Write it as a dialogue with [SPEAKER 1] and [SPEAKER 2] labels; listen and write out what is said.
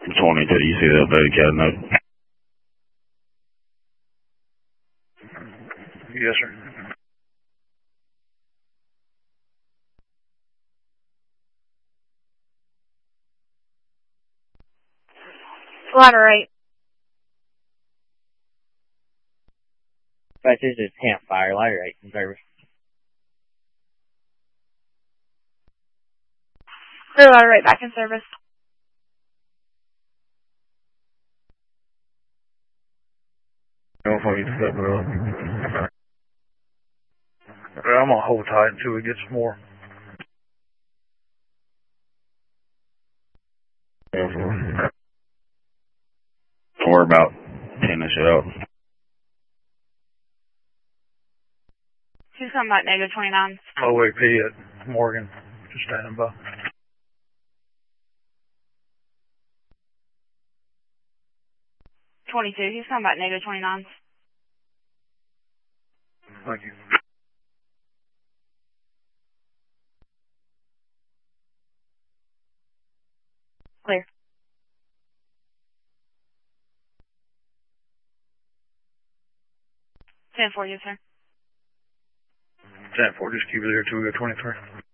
[SPEAKER 1] 22, you see the updated CAD note?
[SPEAKER 2] Yes, sir.
[SPEAKER 3] Ladder right.
[SPEAKER 4] This is Campfire, ladder right in service.
[SPEAKER 3] Clear ladder right back in service.
[SPEAKER 1] Don't fucking step it up.
[SPEAKER 2] I'm gonna hold tight until we get some more.
[SPEAKER 1] Don't worry about 10 this out.
[SPEAKER 3] She's coming back negative 29.
[SPEAKER 2] OAP at Morgan, just standing by.
[SPEAKER 3] He's coming back negative 29.
[SPEAKER 2] Thank you.
[SPEAKER 3] Clear. 10-4, yes, sir.
[SPEAKER 2] 10-4, just keep it there till we go 23.